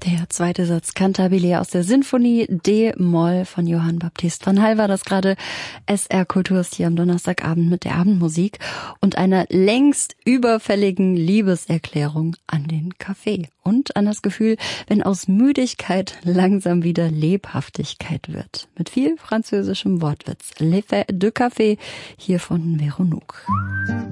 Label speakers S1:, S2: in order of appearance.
S1: Der zweite Satz Cantabile aus der Sinfonie D-Moll von Johann Baptist von Hall war das gerade. SR Kultur ist hier am Donnerstagabend mit der Abendmusik und einer längst überfälligen Liebeserklärung an den Kaffee und an das Gefühl, wenn aus Müdigkeit langsam wieder Lebhaftigkeit wird. Mit viel französischem Wortwitz. L'effet de café hier von Veronouk.